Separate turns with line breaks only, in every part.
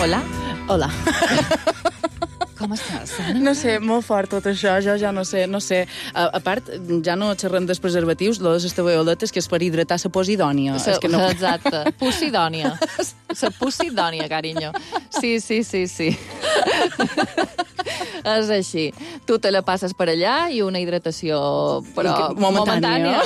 Hola.
Hola.
Com estàs?
No sé, molt fort tot això, jo ja no sé. A part, ja no xerrem dels preservatius, lo de les tabaoletes, que és per hidratar la posidònia. És que no...
Exacte, posidònia. La posidònia, carinyo. Sí. És així. Tu te la passes per allà i una hidratació, però
momentània.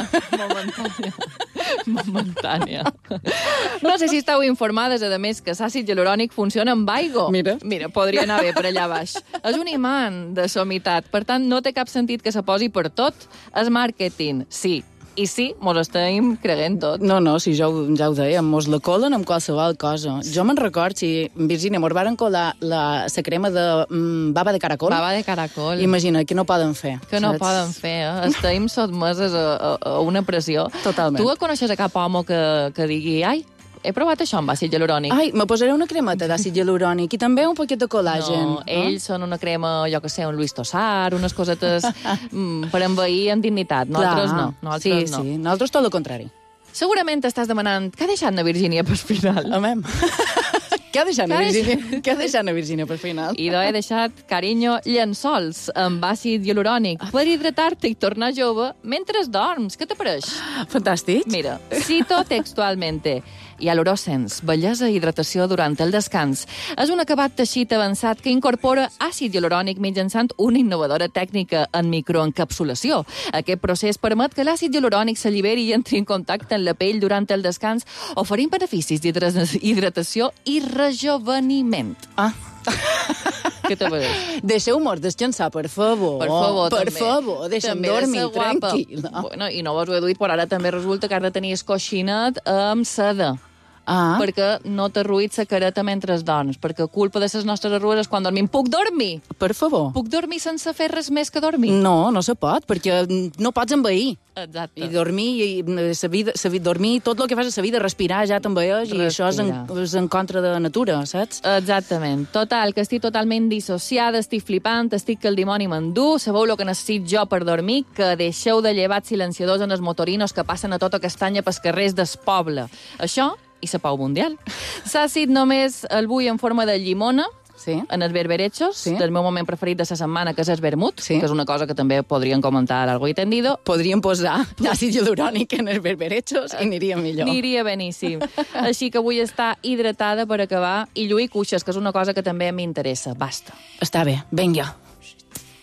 Momentània. No sé si esteu informades, a més, que l'àcid hialurònic funciona amb aigua. Mira, podria anar bé per allà baix. És un imant de somitat, per tant, no té cap sentit que se posi per tot. És màrqueting, sí. I sí, mos estem creguent tot.
No, sí, ja ho dèiem, mos la colen amb qualsevol cosa. Jo me'n record, si, Virgínia, mos varen colar la crema de bava de caracol.
Bava de caracol.
Imagina, què no poden fer.
Que no poden fer, Estem sotmeses a una pressió.
Totalment.
Tu coneixes a cap home que digui, ai, he provat això amb àcid hialurònic.
Ai, me posaré una cremeta d'àcid hialurònic i també un poquet de col·làgen.
No, ells són una crema, jo que sé, un Luis Tosar, unes cosetes per envair en dignitat. Nosaltres no. Nosaltres no.
Sí, nosaltres tot el contrari.
Segurament t'estàs demanant, què ha deixat na Virgínia per final?
Amem. Què ha deixat na Virgínia per final?
Idò he deixat, carinyo, llençols amb àcid hialurònic per hidratar-te i tornar jove mentre dorms. Què t'apareix?
Fantàstic.
Mira, cito textualmente. Hialurossens, bellesa i hidratació durant el descans. És un acabat teixit avançat que incorpora àcid hialurònic mitjançant una innovadora tècnica en microencapsulació. Aquest procés permet que l'àcid hialurònic s'alliberi i entri en contacte amb la pell durant el descans, oferint beneficis d'hidratació i rejoveniment. Què te veus?
Deixeu-mos descansar, per favor. Per favor, deixa'm dormir tranquil·la.
Bueno, i no vos ho he dit, però ara també resulta que has de tenir el coixinet amb seda. Perquè no t'arruïts la careta mentre dorms, perquè culpa de les nostres arrugues és quan dormim. Puc dormir?
Per favor.
Puc dormir sense fer res més que dormir?
No se pot, perquè no pots envair.
Exacte.
I dormir, dormir, tot el que fas a la vida, respirar ja t'envaeix, i això és en contra de la natura, saps?
Exactament. Total, que estic totalment dissociada, estic flipant, estic que el dimoni m'endú, sabeu el que necessit jo per dormir, que deixeu de llevats silenciadors en els motorinos que passen a tota castanya pels carrers del poble. Això i la pau mundial. S'àcid només el vull en forma de llimona, en els berberechos, del meu moment preferit de la setmana, que és el vermut, que és una cosa que també podríem comentar largo i tendido.
Podríem posar àcid hialurònic en els berberechos i aniria millor.
Aniria beníssim. Així que vull estar hidratada per acabar i lluir cuixes, que és una cosa que també m'interessa. Basta.
Està bé, vinga.